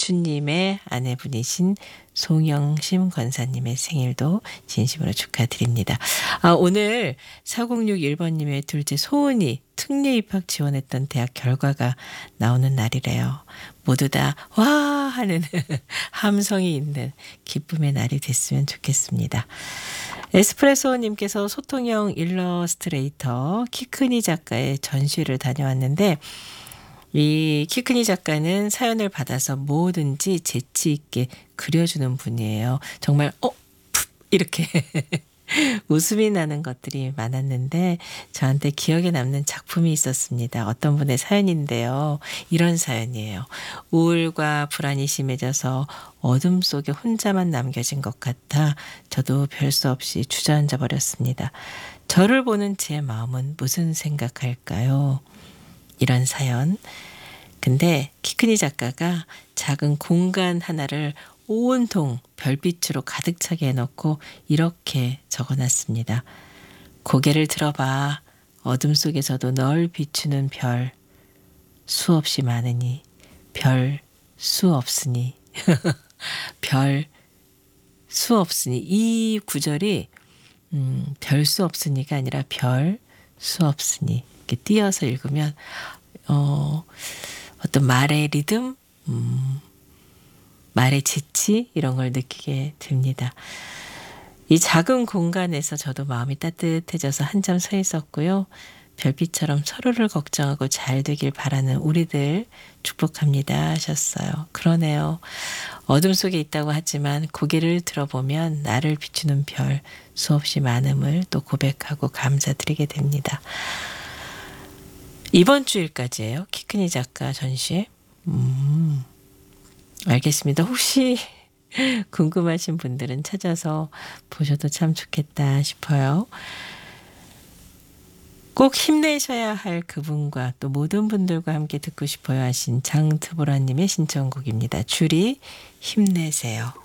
김주님의 아내분이신 송영심 권사님의 생일도 진심으로 축하드립니다. 오늘 4061번님의 둘째 소은이 특례 입학 지원했던 대학 결과가 나오는 날이래요. 모두 다 와 하는 함성이 있는 기쁨의 날이 됐으면 좋겠습니다. 에스프레소님께서 소통형 일러스트레이터 키크니 작가의 전시회를 다녀왔는데 이 키크니 작가는 사연을 받아서 뭐든지 재치 있게 그려주는 분이에요. 정말 푹 이렇게 웃음이 나는 것들이 많았는데 저한테 기억에 남는 작품이 있었습니다. 어떤 분의 사연인데요. 이런 사연이에요. 우울과 불안이 심해져서 어둠 속에 혼자만 남겨진 것 같아 저도 별 수 없이 주저앉아 버렸습니다. 저를 보는 제 마음은 무슨 생각할까요? 이런 사연. 근데 키크니 작가가 작은 공간 하나를 온통 별빛으로 가득 차게 해놓고 이렇게 적어놨습니다. 고개를 들어봐. 어둠 속에서도 널 비추는 별 수없이 많으니 별 수 없으니 별 수 없으니 이 구절이 별 수 없으니가 아니라 별 수 없으니 이렇게 띄어서 읽으면 어떤 말의 리듬, 말의 재치 이런 걸 느끼게 됩니다. 이 작은 공간에서 저도 마음이 따뜻해져서 한참 서 있었고요. 별빛처럼 서로를 걱정하고 잘 되길 바라는 우리들 축복합니다 하셨어요. 그러네요. 어둠 속에 있다고 하지만 고개를 들어보면 나를 비추는 별 수없이 많음을 또 고백하고 감사드리게 됩니다. 이번 주일까지예요. 키크니 작가 전시회. 알겠습니다. 혹시 궁금하신 분들은 찾아서 보셔도 참 좋겠다 싶어요. 꼭 힘내셔야 할 그분과 또 모든 분들과 함께 듣고 싶어요 하신 장트보라님의 신청곡입니다. 주리 힘내세요.